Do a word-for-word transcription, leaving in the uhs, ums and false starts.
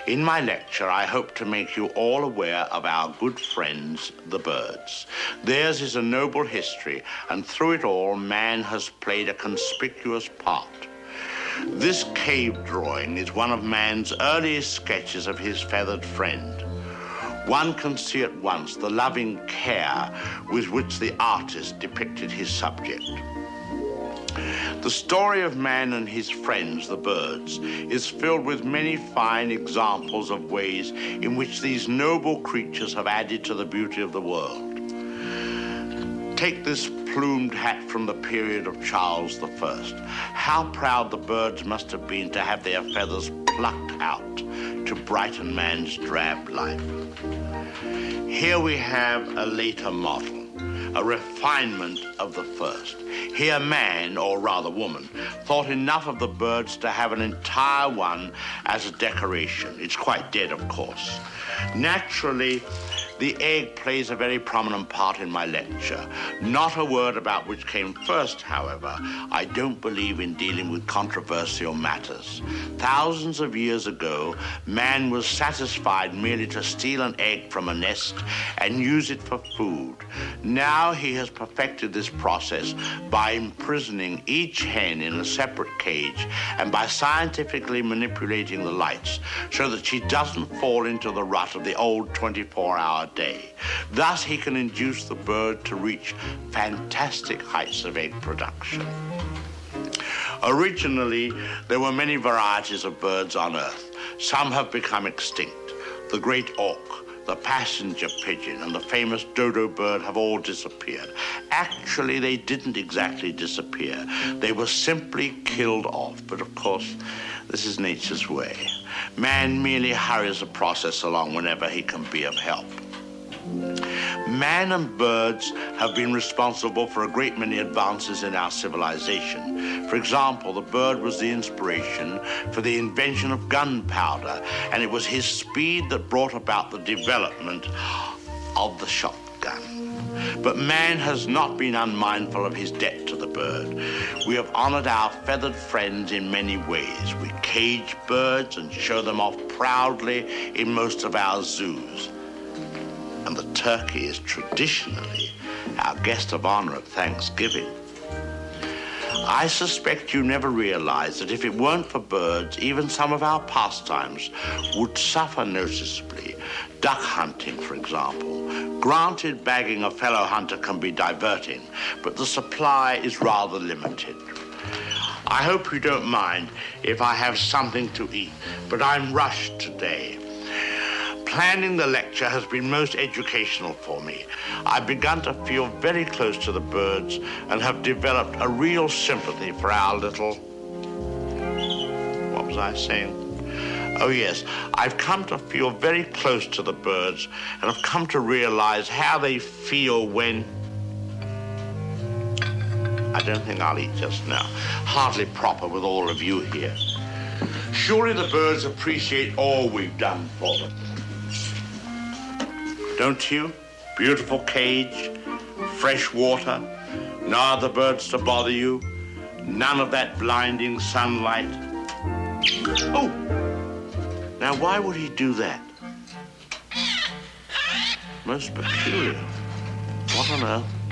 In my lecture, I hope to make you all aware of our good friends, the birds. Theirs is a noble history, and through it all, man has played a conspicuous part. This cave drawing is one of man's earliest sketches of his feathered friend. One can see at once the loving care with which the artist depicted his subject. The story of man and his friends, the birds, is filled with many fine examples of ways in which these noble creatures have added to the beauty of the world. Take this plumed hat from the period of Charles the First. How proud the birds must have been to have their feathers plucked out to brighten man's drab life. Here we have a later model, a refinement of the first. Here man, or rather woman, thought enough of the birds to have an entire one as a decoration. It's quite dead, of course. Naturally, the egg plays a very prominent part in my lecture. Not a word about which came first, however. I don't believe in dealing with controversial matters. Thousands of years ago, man was satisfied merely to steal an egg from a nest and use it for food. Now he has perfected this process by imprisoning each hen in a separate cage and by scientifically manipulating the lights so that she doesn't fall into the rut of the old twenty-four hour day. Thus, he can induce the bird to reach fantastic heights of egg production. Originally, there were many varieties of birds on Earth. Some have become extinct. The great auk, the passenger pigeon, and the famous dodo bird have all disappeared. Actually, they didn't exactly disappear. They were simply killed off. But of course, this is nature's way. Man merely hurries the process along whenever he can be of help. Man and birds have been responsible for a great many advances in our civilization. For example, the bird was the inspiration for the invention of gunpowder, and it was his speed that brought about the development of the shotgun. But man has not been unmindful of his debt to the bird. We have honored our feathered friends in many ways. We cage birds and show them off proudly in most of our zoos. And the turkey is traditionally our guest of honor at Thanksgiving. I suspect you never realized that if it weren't for birds, even some of our pastimes would suffer noticeably. Duck hunting, for example. Granted, bagging a fellow hunter can be diverting, but the supply is rather limited. I hope you don't mind if I have something to eat, but I'm rushed today. Planning the lecture has been most educational for me. I've begun to feel very close to the birds and have developed a real sympathy for our little... What was I saying? Oh, yes. I've come to feel very close to the birds and have come to realize how they feel when... I don't think I'll eat just now. Hardly proper with all of you here. Surely the birds appreciate all we've done for them. Don't you? Beautiful cage, fresh water, no other birds to bother you, none of that blinding sunlight. Oh, now why would he do that? Most peculiar. What on earth?